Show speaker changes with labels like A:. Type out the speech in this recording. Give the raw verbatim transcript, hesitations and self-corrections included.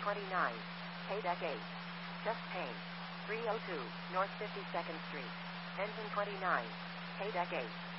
A: twenty-nine. Paydeck eight. Chest pain. three oh two, North fifty-second Street. Engine twenty-nine. Paydeck eight.